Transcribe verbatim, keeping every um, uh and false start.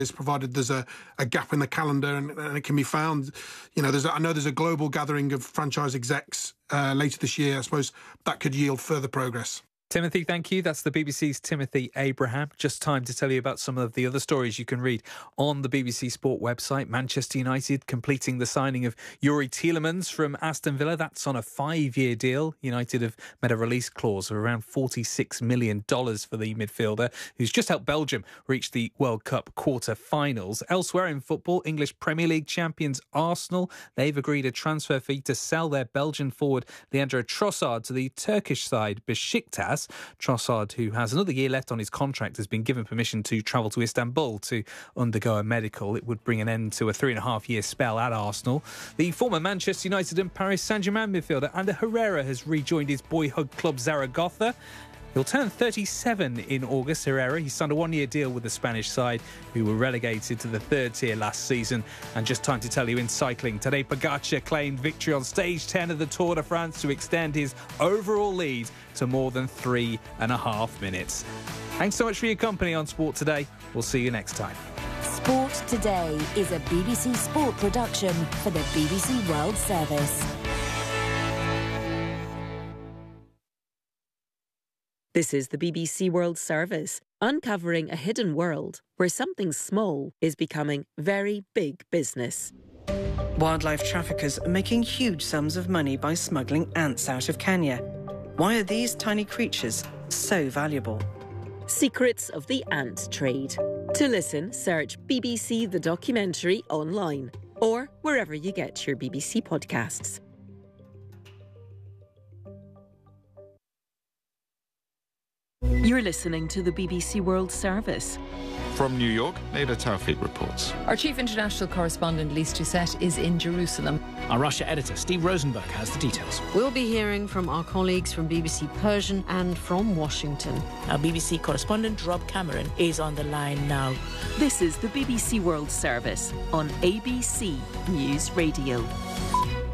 is provided there's a, a gap in the calendar and, and it can be found. You know, there's a, I know there's a global gathering of franchise execs uh, later this year. I suppose that could yield further progress. Timothy, thank you. That's the B B C's Timothy Abraham. Just time to tell you about some of the other stories you can read on the B B C Sport website. Manchester United completing the signing of Youri Tielemans from Aston Villa. That's on a five-year deal. United have met a release clause of around forty-six million dollars for the midfielder, who's just helped Belgium reach the World Cup quarter-finals. Elsewhere in football, English Premier League champions Arsenal, they've agreed a transfer fee to sell their Belgian forward Leandro Trossard to the Turkish side Besiktas. Trossard, who has another year left on his contract, has been given permission to travel to Istanbul to undergo a medical. It would bring an end to a three and a half year spell at Arsenal. The former Manchester United and Paris Saint-Germain midfielder Ander Herrera has rejoined his boyhood club Zaragoza. He'll turn thirty-seven in August, Herrera. He signed a one-year deal with the Spanish side, who were relegated to the third tier last season. And just time to tell you in cycling, Tadej Pogacar claimed victory on stage ten of the Tour de France to extend his overall lead to more than three and a half minutes. Thanks so much for your company on Sport Today. We'll see you next time. Sport Today is a B B C Sport production for the B B C World Service. This is the B B C World Service, uncovering a hidden world where something small is becoming very big business. Wildlife traffickers are making huge sums of money by smuggling ants out of Kenya. Why are these tiny creatures so valuable? Secrets of the ant trade. To listen, search B B C The Documentary online or wherever you get your B B C podcasts. You're listening to the B B C World Service. From New York, Nader Tawfiq reports. Our chief international correspondent, Lise Doucette, is in Jerusalem. Our Russia editor, Steve Rosenberg, has the details. We'll be hearing from our colleagues from B B C Persian and from Washington. Our B B C correspondent, Rob Cameron, is on the line now. This is the B B C World Service on A B C News Radio.